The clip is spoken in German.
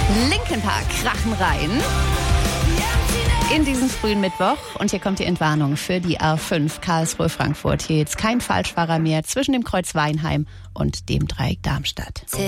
Linkin Park krachen rein in diesen frühen Mittwoch. Und hier kommt die Entwarnung für die A5 Karlsruhe-Frankfurt. Hier jetzt kein Falschfahrer mehr zwischen dem Kreuz Weinheim und dem Dreieck Darmstadt.